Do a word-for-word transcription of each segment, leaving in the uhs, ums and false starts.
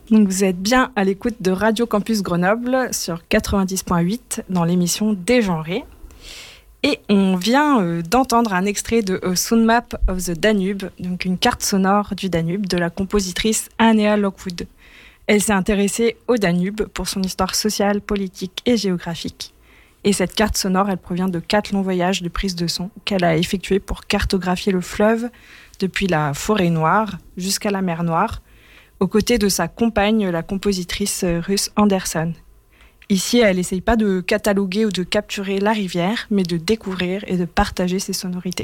Donc vous êtes bien à l'écoute de Radio Campus Grenoble sur quatre-vingt-dix virgule huit dans l'émission Dégenrée. Et on vient euh, d'entendre un extrait de A Sound Map of the Danube, donc une carte sonore du Danube de la compositrice Annea Lockwood. Elle s'est intéressée au Danube pour son histoire sociale, politique et géographique. Et cette carte sonore, elle provient de quatre longs voyages de prise de son qu'elle a effectués pour cartographier le fleuve depuis la Forêt Noire jusqu'à la Mer Noire, aux côtés de sa compagne, la compositrice russe Anderson. Ici, elle n'essaye pas de cataloguer ou de capturer la rivière, mais de découvrir et de partager ses sonorités.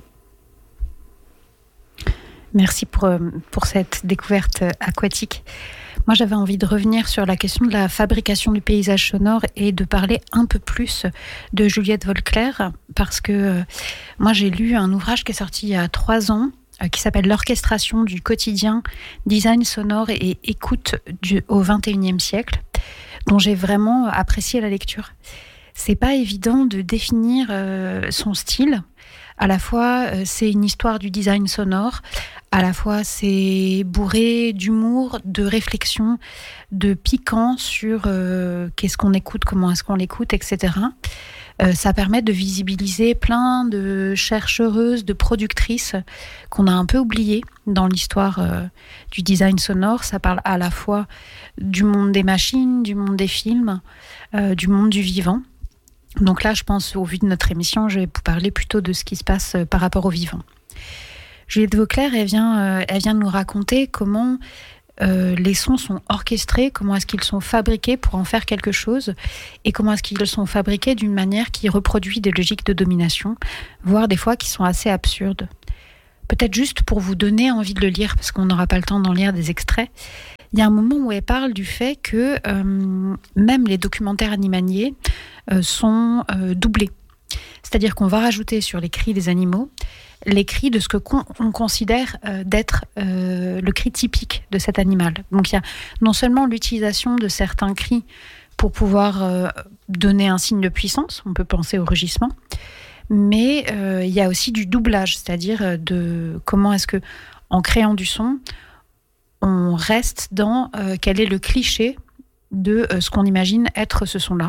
Merci pour, pour cette découverte aquatique. Moi, j'avais envie de revenir sur la question de la fabrication du paysage sonore et de parler un peu plus de Juliette Volclair, parce que euh, moi, j'ai lu un ouvrage qui est sorti il y a trois ans, qui s'appelle L'orchestration du quotidien, design sonore et écoute du, au vingt et unième siècle, dont j'ai vraiment apprécié la lecture. C'est pas évident de définir euh, son style. À la fois, euh, c'est une histoire du design sonore, à la fois, c'est bourré d'humour, de réflexion, de piquant sur euh, qu'est-ce qu'on écoute, comment est-ce qu'on l'écoute, et cetera. Euh, ça permet de visibiliser plein de chercheuses, de productrices qu'on a un peu oubliées dans l'histoire euh, du design sonore. Ça parle à la fois du monde des machines, du monde des films, euh, du monde du vivant. Donc là, je pense, au vu de notre émission, je vais vous parler plutôt de ce qui se passe euh, par rapport au vivant. Juliette Volclair, elle vient, euh, elle vient de nous raconter comment Euh, les sons sont orchestrés, comment est-ce qu'ils sont fabriqués pour en faire quelque chose et comment est-ce qu'ils sont fabriqués d'une manière qui reproduit des logiques de domination, voire des fois qui sont assez absurdes. Peut-être juste pour vous donner envie de le lire, parce qu'on n'aura pas le temps d'en lire des extraits, il y a un moment où elle parle du fait que euh, même les documentaires animaliers euh, sont euh, doublés. C'est-à-dire qu'on va rajouter sur les cris des animaux les cris de ce que con, on considère euh, d'être euh, le cri typique de cet animal. Donc il y a non seulement l'utilisation de certains cris pour pouvoir euh, donner un signe de puissance, on peut penser au rugissement, mais euh, il y a aussi du doublage, c'est-à-dire de comment est-ce que, en créant du son, on reste dans euh, quel est le cliché de euh, ce qu'on imagine être ce son-là.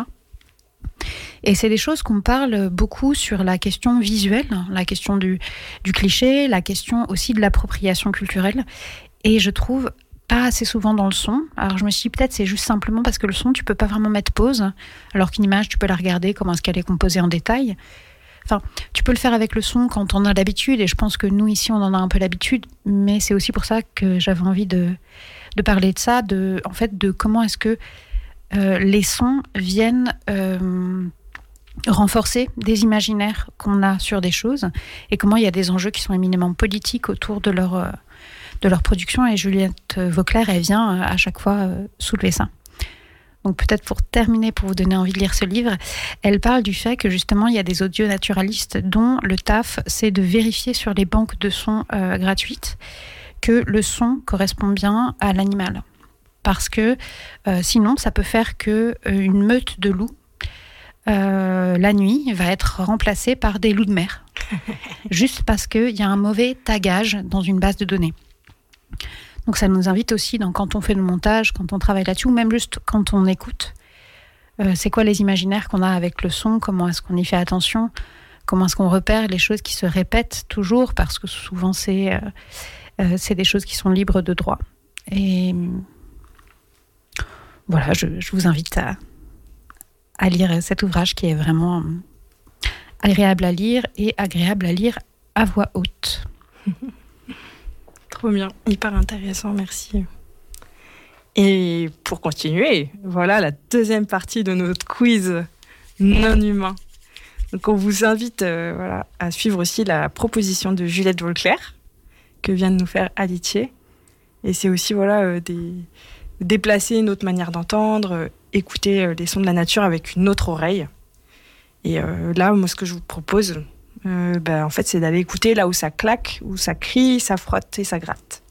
Et c'est des choses qu'on parle beaucoup sur la question visuelle, la question du, du cliché, la question aussi de l'appropriation culturelle. Et je trouve pas assez souvent dans le son. Alors je me suis dit peut-être c'est juste simplement parce que le son, tu peux pas vraiment mettre pause, alors qu'une image, tu peux la regarder, comment est-ce qu'elle est composée en détail. Enfin, tu peux le faire avec le son quand on a l'habitude, et je pense que nous ici, on en a un peu l'habitude, mais c'est aussi pour ça que j'avais envie de, de parler de ça, de, en fait, de comment est-ce que Euh, les sons viennent euh, renforcer des imaginaires qu'on a sur des choses et comment il y a des enjeux qui sont éminemment politiques autour de leur, euh, de leur production. Et Juliette Volclair, elle vient euh, à chaque fois euh, soulever ça. Donc peut-être pour terminer, pour vous donner envie de lire ce livre, elle parle du fait que justement il y a des audionaturalistes dont le taf, c'est de vérifier sur les banques de sons euh, gratuites que le son correspond bien à l'animal. Parce que euh, sinon, ça peut faire qu'une euh, meute de loups, euh, la nuit, va être remplacée par des loups de mer. Juste parce qu'il y a un mauvais tagage dans une base de données. Donc ça nous invite aussi, dans, quand on fait le montage, quand on travaille là-dessus, ou même juste quand on écoute, euh, c'est quoi les imaginaires qu'on a avec le son, comment est-ce qu'on y fait attention, comment est-ce qu'on repère les choses qui se répètent toujours, parce que souvent c'est, euh, euh, c'est des choses qui sont libres de droit. Et... Voilà, je, je vous invite à, à lire cet ouvrage qui est vraiment agréable à lire et agréable à lire à voix haute. Trop bien, hyper intéressant, merci. Et pour continuer, voilà la deuxième partie de notre quiz non humain. Donc on vous invite euh, voilà, à suivre aussi la proposition de Juliette Volclair que vient de nous faire Alice. Et c'est aussi voilà, euh, des... déplacer une autre manière d'entendre, euh, écouter euh, les sons de la nature avec une autre oreille. Et euh, là, moi, ce que je vous propose, euh, bah, en fait, c'est d'aller écouter là où ça claque, où ça crie, ça frotte et ça gratte.